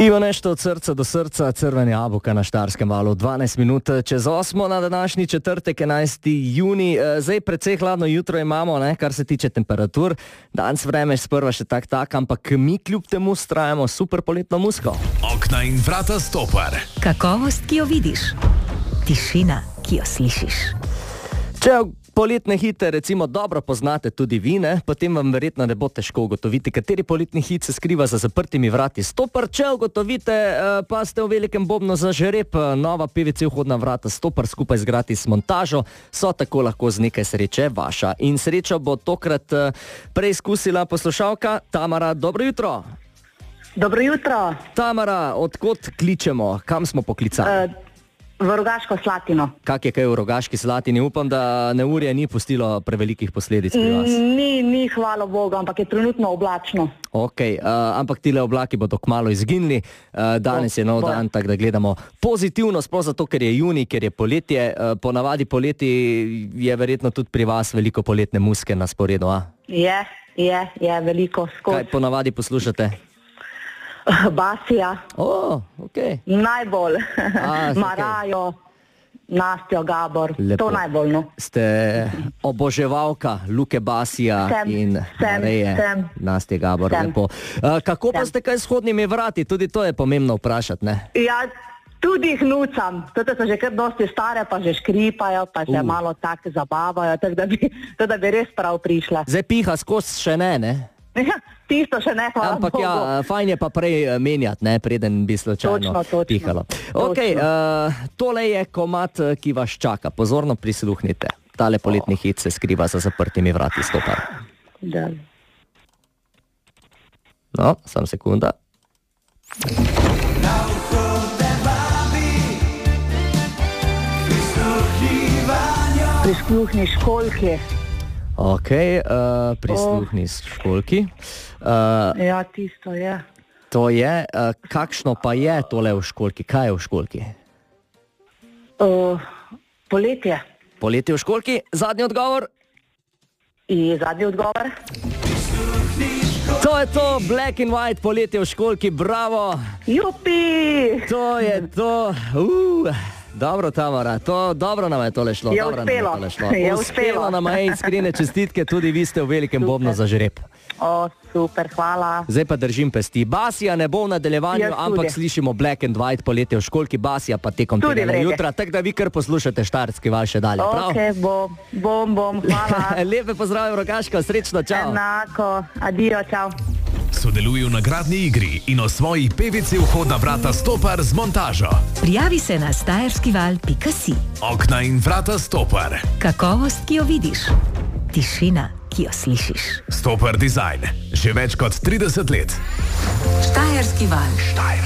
Ivo nešto od srca do srca, crveni jabolka na Štajerskem valu, 12 minut čez 8 na današnji četrtek, 11. juni. Zdaj precej hladno jutro imamo, kar se tiče temperatur. Danes vreme sprva še tak, ampak mi kljub temu vztrajamo super poletno muziko. Okna in vrata Stopar. Kakovost, ki jo vidiš. Tišina, ki jo slišiš. Če poletne hite recimo dobro poznate tudi vi, potem vam verjetno ne bo težko ugotoviti, kateri poletni hit se skriva za zaprtimi vrati Stopar. Če ugotovite, pa ste v velikem bobnu za žreb. Nova PVC vhodna vrata Stopar skupaj z gratis montažo so tako lahko z nekaj sreče vaša. In srečo bo tokrat preizkusila poslušalka Tamara. Dobro jutro. Dobro jutro. Tamara, odkot kličemo? Kam smo poklicali? V Rogaško Slatino. Kak je kaj v Rogaški Slatini? Upam, da neurje ni pustilo prevelikih posledic pri vas. Ni, hvala Bogu, ampak je trenutno oblačno. Ok, ampak tile oblaki bodo kmalu izginili. Danes je nov dan, tako da gledamo pozitivno, sploh zato, ker je junij, ker je poletje. Ponavadi poleti je verjetno tudi pri vas veliko poletne muzike na sporedu, a? Je veliko skozi. Kaj ponavadi poslušate? Basija. Okay. Najbolj. Okay. Marajo, Nastjo, Gabor. Lepo. To najbolj, no. Ste oboževalka Luke Basija in Mareje. Nastje, Gabor. Lepo. Kako pa ste kaj s vhodnimi vrati? Tudi to je pomembno vprašati, ne? Ja, tudi jih nucam. Toto so že kar dosti stare, pa že škripajo, pa že malo tako zabavajo, tako da bi res prav prišla. Zdaj piha skozi še ne? Tisto še ne, hvala ampak Bogu. Ja, fajn je pa prej menjati, preden bi slučajno pihalo. Ok, tole je komad, ki vas čaka. Pozorno prisluhnite. Tale poletni hit se skriva za zaprtimi vrati Stopar. No, samo sekunda. Prisluhni školjki. Ok, prisluhni školjki. Ja, tisto je. To je, kakšno pa je tole v školjki? Kaj je v školjki? Poletje. Poletje v školjki, zadnji odgovor? Zadnji odgovor? To je to, Black and White, poletje v školjki, bravo! Jupi! To je to, Dobro, Tamara, dobro nam je tole šlo. Je uspelo. Nam je iskrene čestitke, tudi vi ste v velikem bobnu za žreb. Super, hvala. Zdaj pa držim pesti. Basija ne bo v nadaljevanju, ampak slišimo Black and White, poletje v školjki, Basija pa tekom tega jutra, tako da vi kar poslušate Štajerski val še dalje, prav? Ok, bom, hvala. Lepe pozdrav, Rogaška, srečno, čau. Enako, adijo, čau. Sodeluj v nagradni igri in osvoji PVC vhodna vrata Stopar z montažo. Prijavi se na stajerskival.si. Okna in vrata Stopar. Kakovost, ki jo vidiš. Tišina, ki jo slišiš. Stopar Design. Že več kot 30 let. Štajerski val.